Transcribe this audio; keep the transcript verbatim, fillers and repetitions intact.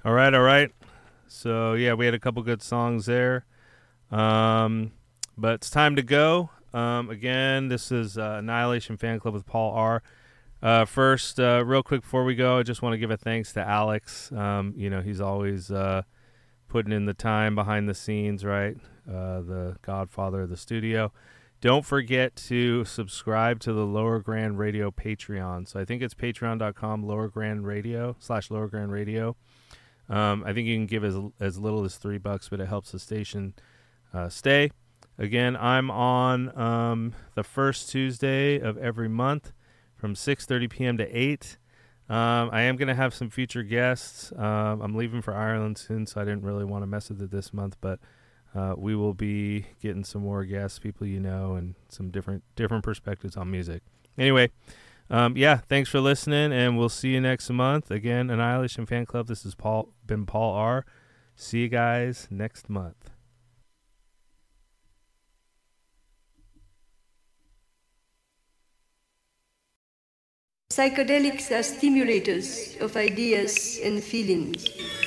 All right, all right. So yeah, we had a couple good songs there. Um, but it's time to go. Um, again, this is uh, Annihilation Fan Club with Paul R. Uh, first, uh, real quick before we go, I just want to give a thanks to Alex. Um, you know, he's always uh, putting in the time behind the scenes, right? Uh, the godfather of the studio. Don't forget to subscribe to the Lower Grand Radio Patreon. So I think it's patreon.com Lower Grand Radio slash Lower Grand Radio. Um, I think you can give as as little as three bucks, but it helps the station uh, stay. Again, I'm on um, the first Tuesday of every month from six thirty p.m. to eight. Um, I am going to have some future guests. Um, I'm leaving for Ireland soon, so I didn't really want to mess with it this month, but uh, we will be getting some more guests, people you know, and some different different perspectives on music. Anyway, um, yeah, thanks for listening, and we'll see you next month. Again, Annihilation Fan Club. This has Paul been Paul R. See you guys next month. Psychedelics are stimulators of ideas and feelings.